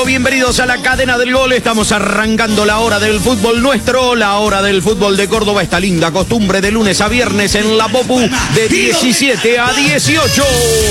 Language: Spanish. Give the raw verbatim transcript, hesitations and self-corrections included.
mundo, bienvenidos a la cadena del gol. Estamos arrancando la hora del fútbol nuestro, la hora del fútbol de Córdoba. Esta linda costumbre de lunes a viernes en la Popu de diecisiete a dieciocho.